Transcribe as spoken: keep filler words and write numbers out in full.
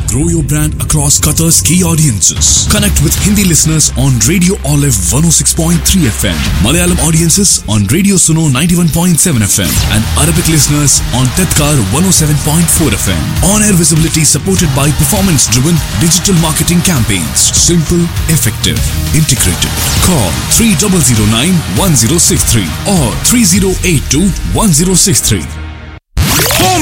Grow your brand across Qatar's key audiences. Connect with Hindi listeners on Radio Olive one oh six point three F M, Malayalam audiences on Radio Suno ninety-one point seven F M, and Arabic listeners on Tedkar one oh seven point four F M. On-air visibility supported by performance-driven digital marketing campaigns. Simple, effective, integrated. Call three zero zero nine one zero six three or three zero eight two one zero six three.